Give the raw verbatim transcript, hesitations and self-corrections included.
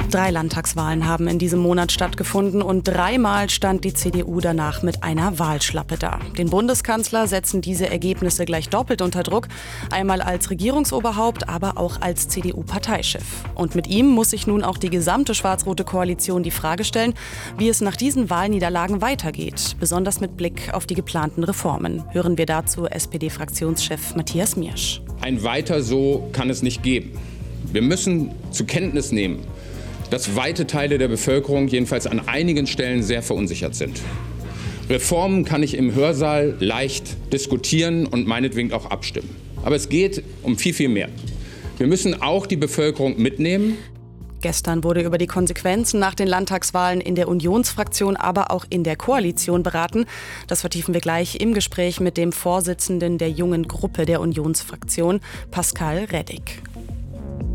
Drei Landtagswahlen haben in diesem Monat stattgefunden und dreimal stand die C D U danach mit einer Wahlschlappe da. Den Bundeskanzler setzen diese Ergebnisse gleich doppelt unter Druck, einmal als Regierungsoberhaupt, aber auch als C D U-Parteichef. Und mit ihm muss sich nun auch die gesamte schwarz-rote Koalition die Frage stellen, wie es nach diesen Wahlniederlagen weitergeht, besonders mit Blick auf die geplanten Reformen. Hören wir dazu S P D-Fraktionschef Matthias Miersch. Ein Weiter so kann es nicht geben. Wir müssen zur Kenntnis nehmen, dass weite Teile der Bevölkerung jedenfalls an einigen Stellen sehr verunsichert sind. Reformen kann ich im Hörsaal leicht diskutieren und meinetwegen auch abstimmen. Aber es geht um viel, viel mehr. Wir müssen auch die Bevölkerung mitnehmen. Gestern wurde über die Konsequenzen nach den Landtagswahlen in der Unionsfraktion, aber auch in der Koalition beraten. Das vertiefen wir gleich im Gespräch mit dem Vorsitzenden der jungen Gruppe der Unionsfraktion, Pascal Reddig.